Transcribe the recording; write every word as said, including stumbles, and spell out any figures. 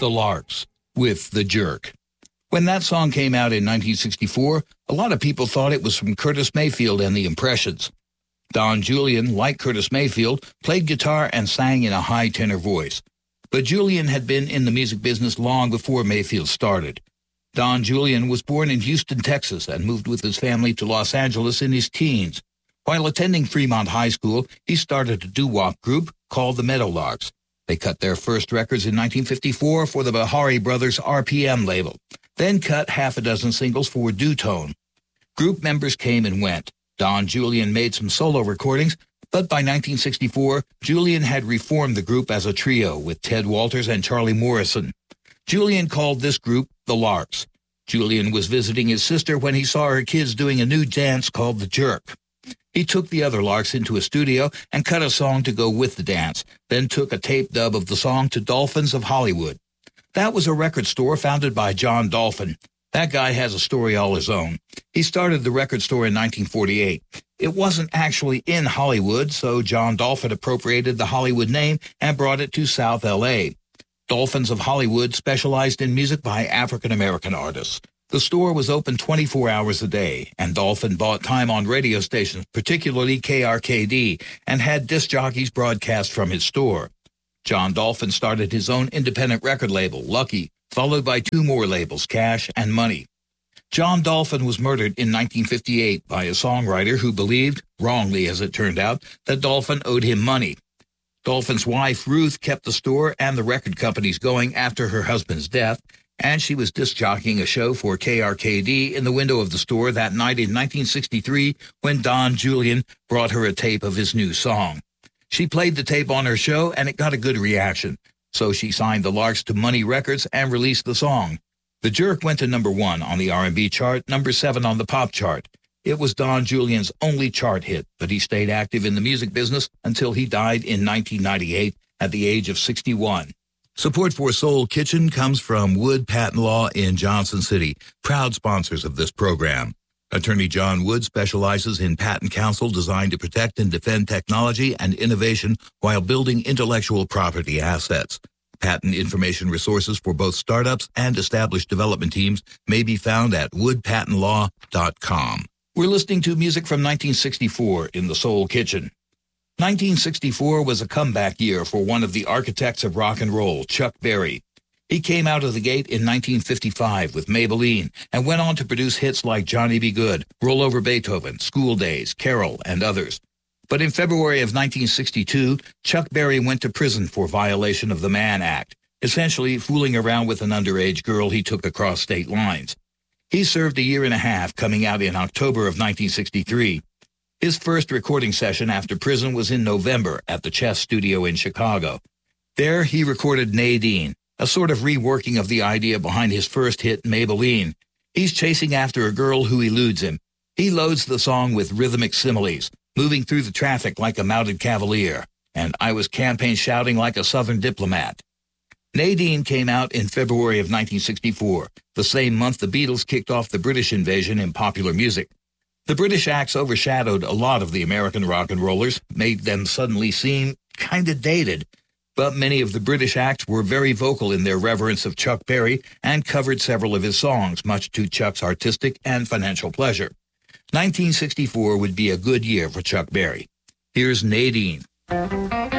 The Larks, with The Jerk. When that song came out in nineteen sixty-four, a lot of people thought it was from Curtis Mayfield and the Impressions. Don Julian, like Curtis Mayfield, played guitar and sang in a high tenor voice. But Julian had been in the music business long before Mayfield started. Don Julian was born in Houston, Texas, and moved with his family to Los Angeles in his teens. While attending Fremont High School, he started a doo-wop group called the Meadowlarks. They cut their first records in nineteen fifty-four for the Bahari Brothers R P M label, then cut half a dozen singles for Doo-Tone. Group members came and went. Don Julian made some solo recordings, but by nineteen sixty-four, Julian had reformed the group as a trio with Ted Walters and Charlie Morrison. Julian called this group the Larks. Julian was visiting his sister when he saw her kids doing a new dance called The Jerk. He took the other Larks into a studio and cut a song to go with the dance, then took a tape dub of the song to Dolphins of Hollywood. That was a record store founded by John Dolphin. That guy has a story all his own. He started the record store in nineteen forty-eight. It wasn't actually in Hollywood, so John Dolphin appropriated the Hollywood name and brought it to South L A. Dolphins of Hollywood specialized in music by African-American artists. The store was open twenty-four hours a day, and Dolphin bought time on radio stations, particularly K R K D, and had disc jockeys broadcast from his store. John Dolphin started his own independent record label, Lucky, followed by two more labels, Cash and Money. John Dolphin was murdered in nineteen fifty-eight by a songwriter who believed, wrongly as it turned out, that Dolphin owed him money. Dolphin's wife, Ruth, kept the store and the record companies going after her husband's death, and she was disc jockeying a show for K R K D in the window of the store that night in nineteen sixty-three when Don Julian brought her a tape of his new song. She played the tape on her show, and it got a good reaction, so she signed the Larks to Money Records and released the song. The Jerk went to number one on the R and B chart, number seven on the pop chart. It was Don Julian's only chart hit, but he stayed active in the music business until he died in nineteen ninety-eight at the age of sixty-one. Support for Soul Kitchen comes from Wood Patent Law in Johnson City, proud sponsors of this program. Attorney John Wood specializes in patent counsel designed to protect and defend technology and innovation while building intellectual property assets. Patent information resources for both startups and established development teams may be found at wood patent law dot com. We're listening to music from nineteen sixty-four in the Soul Kitchen. nineteen sixty-four was a comeback year for one of the architects of rock and roll, Chuck Berry. He came out of the gate in nineteen fifty-five with Maybelline and went on to produce hits like Johnny B. Good, Roll Over Beethoven, School Days, Carol, and others. But in February of nineteen sixty-two, Chuck Berry went to prison for violation of the Mann Act, essentially fooling around with an underage girl he took across state lines. He served a year and a half, coming out in October of nineteen sixty-three. His first recording session after prison was in November at the Chess Studio in Chicago. There he recorded Nadine, a sort of reworking of the idea behind his first hit, Maybelline. He's chasing after a girl who eludes him. He loads the song with rhythmic similes, moving through the traffic like a mounted cavalier, and I was campaign shouting like a Southern diplomat. Nadine came out in February of nineteen sixty-four, the same month the Beatles kicked off the British invasion in popular music. The British acts overshadowed a lot of the American rock and rollers, made them suddenly seem kind of dated. But many of the British acts were very vocal in their reverence of Chuck Berry and covered several of his songs, much to Chuck's artistic and financial pleasure. nineteen sixty-four would be a good year for Chuck Berry. Here's Nadine.